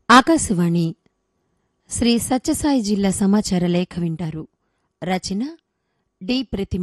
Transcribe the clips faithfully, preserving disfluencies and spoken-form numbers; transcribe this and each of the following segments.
ఆకాశవాణి శ్రీ సత్యసాయి జిల్లా సమాచార లేఖ వింటారు. రచన డి ప్రతిమ.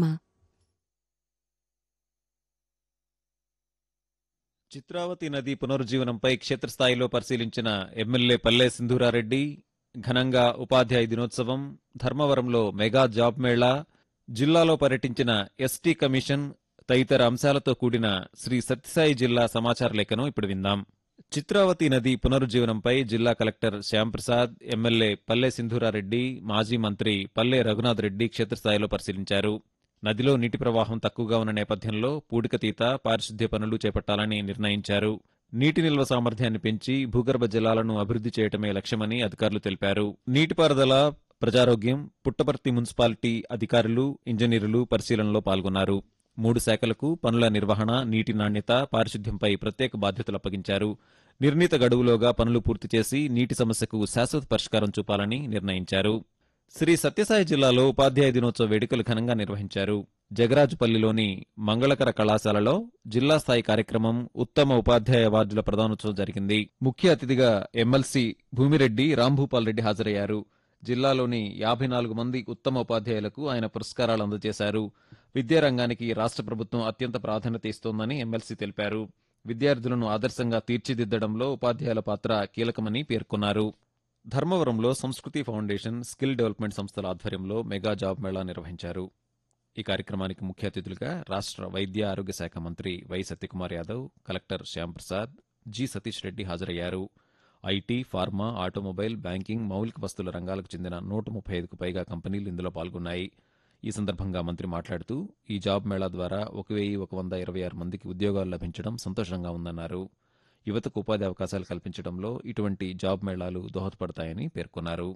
చిత్రావతి నది పునరుజ్జీవనంపై క్షేత్రస్థాయిలో పరిశీలించిన ఎమ్మెల్యే పల్లె సింధూరారెడ్డి ఘనంగా ఉపాధ్యాయ దినోత్సవం, ధర్మవరంలో మెగా జాబ్ మేళా, జిల్లాలో పర్యటించిన ఎస్టీ కమిషన్ తదితర అంశాలతో కూడిన శ్రీ సత్యసాయి జిల్లా సమాచార లేఖను ఇప్పుడు విందాం. చిత్రావతి నది పునరుజ్జీవనంపై జిల్లా కలెక్టర్ శ్యాంప్రసాద్, ఎమ్మెల్యే పల్లె సింధూరారెడ్డి, మాజీ మంత్రి పల్లె రఘునాథ్ రెడ్డి క్షేత్రస్థాయిలో పరిశీలించారు. నదిలో నీటి ప్రవాహం తక్కువగా ఉన్న నేపథ్యంలో పూడికతీత, పారిశుద్ధ్య పనులు చేపట్టాలని నిర్ణయించారు. నీటి నిల్వ సామర్థ్యాన్ని పెంచి భూగర్భ జలాలను అభివృద్ధి చేయటమే లక్ష్యమని అధికారులు తెలిపారు. నీటిపారుదల, ప్రజారోగ్యం, పుట్టపర్తి మున్సిపాలిటీ అధికారులు, ఇంజనీర్లు పరిశీలనలో పాల్గొన్నారు. మూడు శాఖలకు పనుల నిర్వహణ, నీటి నాణ్యత, పారిశుద్ధ్యంపై ప్రత్యేక బాధ్యతలు అప్పగించారు. నిర్ణీత గడువులోగా పనులు పూర్తి చేసి నీటి సమస్యకు శాశ్వత పరిష్కారం చూపాలని నిర్ణయించారు. శ్రీ సత్యసాయి జిల్లాలో ఉపాధ్యాయ దినోత్సవ వేడుకలు ఘనంగా నిర్వహించారు. జగరాజుపల్లిలోని మంగళకర కళాశాలలో జిల్లా స్థాయి కార్యక్రమం ఉత్తమ ఉపాధ్యాయ అవార్డుల ప్రదానోత్సవం జరిగింది. ముఖ్య అతిథిగా ఎమ్మెల్సీ భూమిరెడ్డి రాంభూపాల్ రెడ్డి హాజరయ్యారు. జిల్లాలోని యాభై నాలుగు మంది ఉత్తమ ఉపాధ్యాయులకు ఆయన పురస్కారాలు అందజేశారు. విద్యారంగానికి రాష్ట్ర ప్రభుత్వం అత్యంత ప్రాధాన్యత ఇస్తోందని ఎమ్మెల్సీ తెలిపారు. విద్యార్థులను ఆదర్శంగా తీర్చిదిద్దడంలో ఉపాధ్యాయుల పాత్ర కీలకమని పేర్కొన్నారు. ధర్మవరంలో సంస్కృతి ఫౌండేషన్, స్కిల్ డెవలప్మెంట్ సంస్థల ఆధ్వర్యంలో మెగా జాబ్ మేళా నిర్వహించారు. ఈ కార్యక్రమానికి ముఖ్య అతిథులుగా రాష్ట్ర వైద్య ఆరోగ్య శాఖ మంత్రి why Satyakumar Yadav, collector Shyamprasad, G Satish Reddy హాజరయ్యారు. ఐటీ, ఫార్మా, ఆటోమొబైల్, బ్యాంకింగ్, మౌలిక వస్తువుల రంగాలకు చెందిన నూట ముప్పై ఐదుకు పైగా కంపెనీలు ఇందులో పాల్గొన్నాయి. ఈ సందర్భంగా మంత్రి మాట్లాడుతూ ఈ జాబ్ మేళా ద్వారా ఒక వెయ్యి ఒక వంద ఇరవై ఆరు మందికి ఉద్యోగాలు లభించడం సంతోషంగా ఉందన్నారు. యువతకు ఉపాధి అవకాశాలు కల్పించడంలో ఇటువంటి జాబ్ మేళాలు దోహదపడతాయని పేర్కొన్నారు.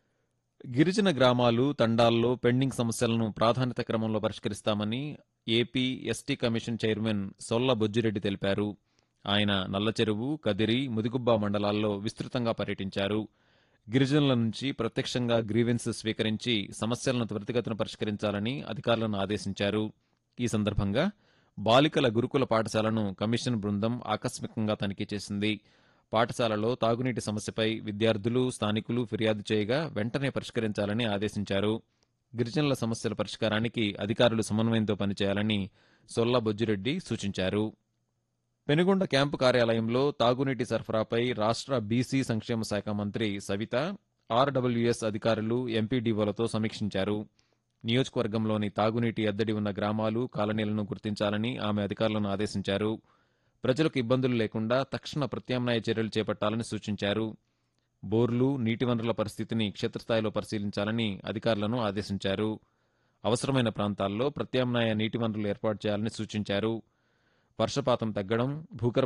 గిరిజన గ్రామాలు, తండాల్లో పెండింగ్ సమస్యలను ప్రాధాన్యత క్రమంలో పరిష్కరిస్తామని AP ST commission chairman సొల్ల Bojjireddy తెలిపారు. ఆయన నల్లచెరువు, కదిరి, ముదిగుబ్బ మండలాల్లో విస్తృతంగా పర్యటించారు. గిరిజనుల నుంచి ప్రత్యక్షంగా గ్రీవెన్స్ స్వీకరించి సమస్యలను త్వరితగతిన పరిష్కరించాలని అధికారులను ఆదేశించారు. ఈ సందర్భంగా బాలికల గురుకుల పాఠశాలను కమిషన్ బృందం ఆకస్మికంగా తనిఖీ చేసింది. పాఠశాలలో తాగునీటి సమస్యపై విద్యార్థులు, స్థానికులు ఫిర్యాదు చేయగా వెంటనే పరిష్కరించాలని ఆదేశించారు. గిరిజనుల సమస్యల పరిష్కారానికి అధికారులు సమన్వయంతో పనిచేయాలని సొల్ల బొజ్జిరెడ్డి సూచించారు. పెనుగొండ క్యాంపు కార్యాలయంలో తాగునీటి సరఫరాపై రాష్ట్ర బీసీ సంక్షేమ శాఖ మంత్రి సవిత, ఆర్డబ్ల్యూఎస్ అధికారులు, ఎంపీడీఓలతో సమీక్షించారు. నియోజకవర్గంలోని తాగునీటి ఎద్దడి ఉన్న గ్రామాలు, కాలనీలను గుర్తించాలని ఆమె అధికారులను ఆదేశించారు. ప్రజలకు ఇబ్బందులు లేకుండా తక్షణ ప్రత్యామ్నాయ చర్యలు చేపట్టాలని సూచించారు. బోర్లు, నీటి వనరుల పరిస్థితిని క్షేత్రస్థాయిలో పరిశీలించాలని అధికారులను ఆదేశించారు. అవసరమైన ప్రాంతాల్లో ప్రత్యామ్నాయ నీటి వనరులు ఏర్పాటు చేయాలని సూచించారు. వర్షపాతం తగ్గడం, భూగర్భ